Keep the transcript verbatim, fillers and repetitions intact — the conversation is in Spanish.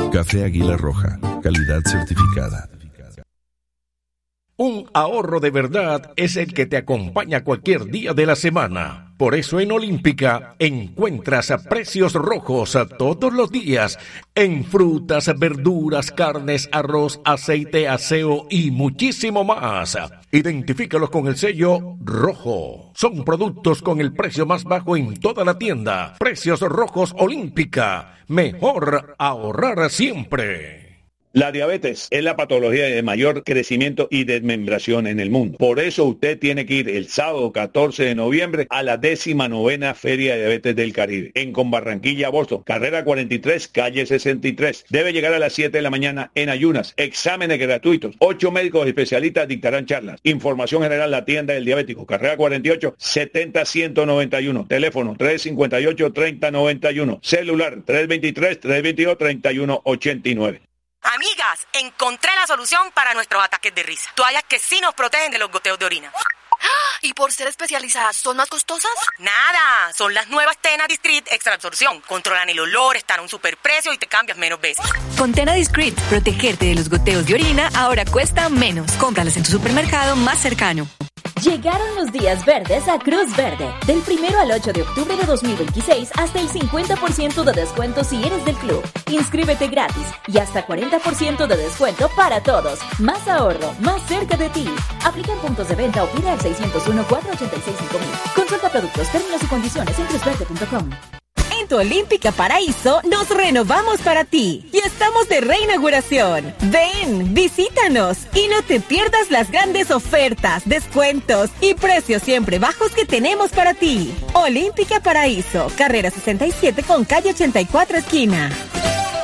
Café Águila Roja, calidad certificada. Un ahorro de verdad es el que te acompaña cualquier día de la semana. Por eso en Olímpica encuentras precios rojos todos los días en frutas, verduras, carnes, arroz, aceite, aseo y muchísimo más. Identifícalos con el sello rojo. Son productos con el precio más bajo en toda la tienda. Precios rojos Olímpica. Mejor ahorrar siempre. La diabetes es la patología de mayor crecimiento y desmembración en el mundo. Por eso usted tiene que ir el sábado catorce de noviembre a la décima novena Feria de Diabetes del Caribe, en Conbarranquilla, Boston, carrera cuarenta y tres, calle sesenta y tres. Debe llegar a las siete de la mañana en ayunas. Exámenes gratuitos. Ocho médicos especialistas dictarán charlas. Información general, la tienda del diabético, carrera cuarenta y ocho, setenta, ciento noventa y uno. Teléfono tres cinco ocho, treinta noventa y uno. Celular tres veintitrés, trescientos veintidós, treinta y uno ochenta y nueve. Amigas, encontré la solución para nuestros ataques de risa. Toallas que sí nos protegen de los goteos de orina. ¿Y por ser especializadas, son más costosas? Nada, son las nuevas Tena Discreet Extra Absorción. Controlan el olor, están a un superprecio y te cambias menos veces. Con Tena Discreet, protegerte de los goteos de orina ahora cuesta menos. Cómpralas en tu supermercado más cercano. Llegaron los días verdes a Cruz Verde. Del primero al ocho de octubre de dos mil veintiséis hasta el cincuenta por ciento de descuento si eres del club. Inscríbete gratis y hasta cuarenta por ciento de descuento para todos. Más ahorro, más cerca de ti. Aplica en puntos de venta o pide al seiscientos uno, cuatrocientos ochenta y seis, cinco mil. Consulta productos, términos y condiciones en cruz verde punto com. En tu Olímpica Paraíso nos renovamos para ti y estamos de reinauguración. Ven, visítanos y no te pierdas las grandes ofertas, descuentos y precios siempre bajos que tenemos para ti. Olímpica Paraíso, carrera sesenta y siete con calle ochenta y cuatro esquina.